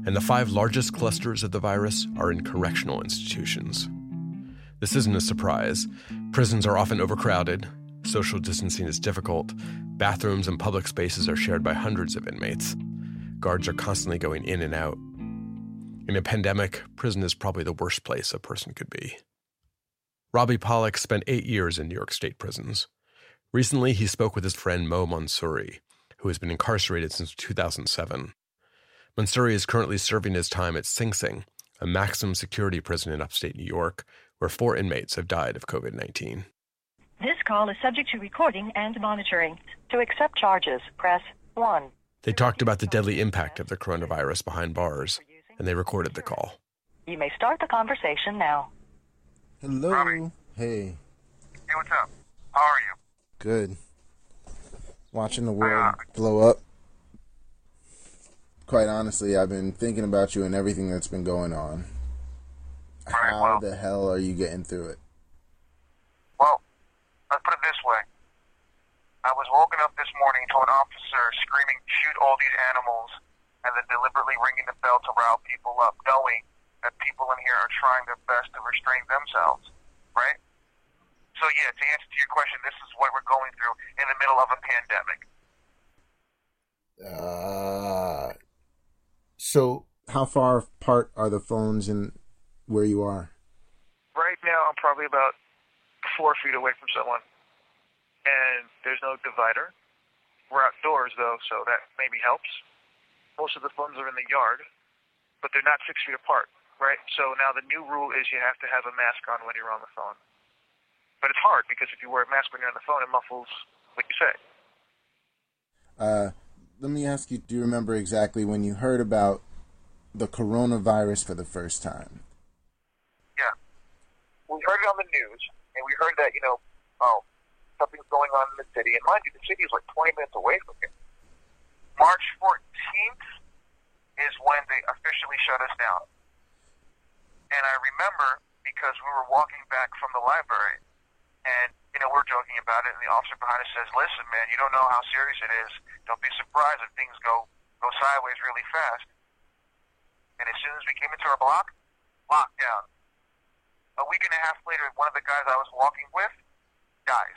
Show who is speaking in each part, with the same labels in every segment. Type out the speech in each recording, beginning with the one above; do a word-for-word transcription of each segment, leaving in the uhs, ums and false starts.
Speaker 1: and the five largest clusters of the virus are in correctional institutions. This isn't a surprise. Prisons are often overcrowded, social distancing is difficult, bathrooms and public spaces are shared by hundreds of inmates. Guards are constantly going in and out. In a pandemic, prison is probably the worst place a person could be. Robbie Pollack spent eight years in New York State prisons. Recently, he spoke with his friend Mo Mansouri, who has been incarcerated since two thousand seven. Mansouri is currently serving his time at Sing Sing, a maximum security prison in upstate New York, where four inmates have died of covid nineteen.
Speaker 2: This call is subject to recording and monitoring. To accept charges, press one.
Speaker 1: They talked about the deadly impact of the coronavirus behind bars, and they recorded the call.
Speaker 2: You may start the conversation now.
Speaker 3: Hello.
Speaker 4: Robbie.
Speaker 3: Hey.
Speaker 4: Hey, what's up? How are you?
Speaker 3: Good. Watching the world uh, blow up. Quite honestly, I've been thinking about you and everything that's been going on.
Speaker 4: Right,
Speaker 3: How
Speaker 4: well,
Speaker 3: the hell are you getting through it?
Speaker 4: Well, let's put it this way. I was woken up this morning to an officer screaming, "Shoot all these animals," and then deliberately ringing the bell to rile people up, knowing that people in here are trying their best to restrain themselves, right? So yeah, to answer to your question, this is what we're going through in the middle of a pandemic.
Speaker 3: Uh, so how far apart are the phones in where you are?
Speaker 4: Right now, I'm probably about four feet away from someone, and there's no divider. We're outdoors, though, so that maybe helps. Most of the phones are in the yard, but they're not six feet apart, right? So now the new rule is you have to have a mask on when you're on the phone. But it's hard because if you wear a mask when you're on the phone, it muffles what you say.
Speaker 3: Uh, let me ask you, do you remember exactly when you heard about the coronavirus for the first time?
Speaker 4: Yeah. We heard it on the news, and we heard that, you know, oh, something's going on in the city. And mind you, the city is like twenty minutes away from here. March fourteenth is when they officially shut us down. And I remember because we were walking back from the library, and, you know, we're joking about it, and the officer behind us says, "Listen, man, you don't know how serious it is. Don't be surprised if things go, go sideways really fast." And as soon as we came into our block, lockdown. A week and a half later, one of the guys I was walking with dies.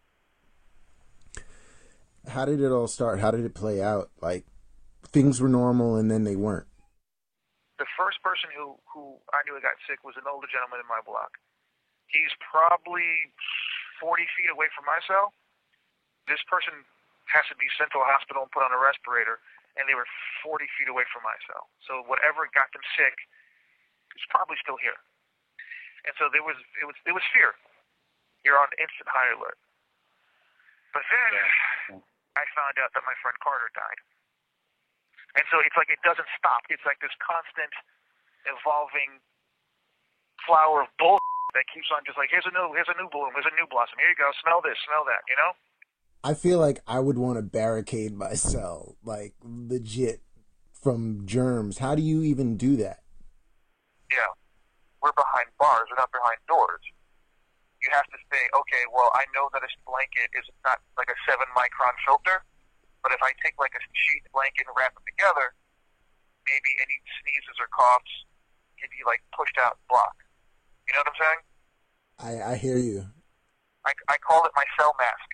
Speaker 3: How did it all start? How did it play out? Like, things were normal and then they weren't.
Speaker 4: The first person who, who I knew got sick was an older gentleman in my block. He's probably forty feet away from my cell. This person has to be sent to a hospital and put on a respirator, and they were forty feet away from my cell. So whatever got them sick is probably still here. And so there was it was it was fear. You're on instant high alert. But then yeah. I found out that my friend Carter died. And so it's like it doesn't stop. It's like this constant evolving flower of bull that keeps on just like, here's a new here's a new bloom, here's a new blossom. Here you go, smell this, smell that, you know?
Speaker 3: I feel like I would want to barricade my cell, like legit, from germs. How do you even do that?
Speaker 4: Yeah. We're behind bars, we're not behind doors. You have to say, okay, well, I know that a blanket is not like a seven micron filter, but if I take like a sheet blanket and wrap it together, maybe any sneezes or coughs can be like pushed out and blocked. You know what I'm saying?
Speaker 3: I, I hear you.
Speaker 4: I, I call it my cell mask.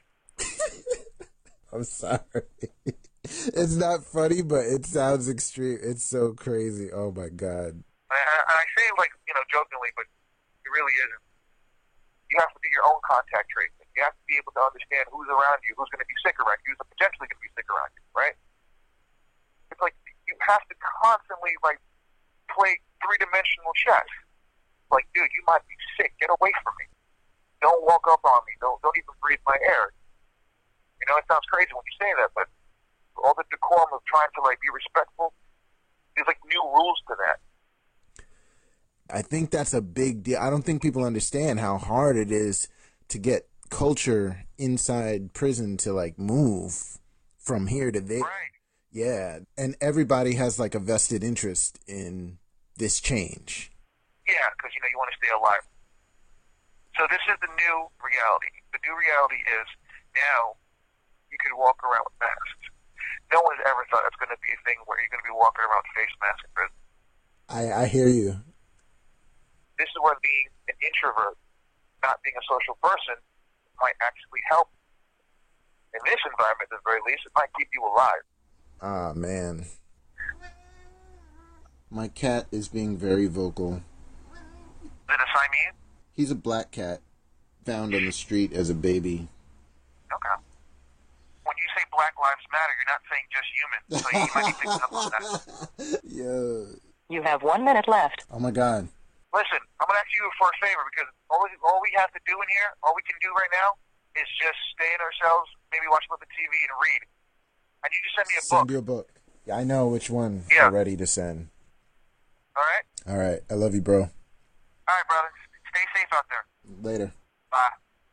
Speaker 3: I'm sorry. It's not funny, but it sounds extreme. It's so crazy. Oh my God.
Speaker 4: I, I, I say it like, you know, jokingly, but it really isn't. You have to do your own contact tracing. You have to be able to understand who's around you, who's going to be sick around you, who's potentially going to be sick around you, right? It's like you have to constantly, like, play three-dimensional chess. Like, dude, you might be sick. Get away from me. Don't walk up on me. Don't don't even breathe my air. You know, it sounds crazy when you say that, but all the decorum of trying to, like, be respectful, there's, like, new rules to that.
Speaker 3: I think that's a big deal. I don't think people understand how hard it is to get culture inside prison to, like, move from here to there.
Speaker 4: Right.
Speaker 3: Yeah. And everybody has, like, a vested interest in this change.
Speaker 4: Yeah, because, you know, you want to stay alive. So this is the new reality. The new reality is now you can walk around with masks. no one has ever thought it's going to be a thing where you're going to be walking around face mask in prison.
Speaker 3: I, I hear you.
Speaker 4: This is where being an introvert, not being a social person, might actually help. In this environment, at the very least, it might keep you alive.
Speaker 3: Ah, man. My cat is being very vocal.
Speaker 4: Is it a Siamese?
Speaker 3: He's a black cat, found on the street as a baby.
Speaker 4: Okay. When you say Black Lives Matter, you're not saying just human, so you might be picking up on that.
Speaker 3: Yo.
Speaker 2: You have one minute left.
Speaker 3: Oh, my God.
Speaker 4: Listen, I'm going to ask you for a favor, because all we, all we have to do in here, all we can do right now, is just stay in ourselves, maybe watch a little bit of T V and read. And you just send me a
Speaker 3: Send
Speaker 4: book.
Speaker 3: you a book. Yeah, I know which one
Speaker 4: Yeah.
Speaker 3: already to send.
Speaker 4: All right?
Speaker 3: All right. I love you, bro.
Speaker 4: All right, brother. Stay safe out there.
Speaker 3: Later.
Speaker 4: Bye.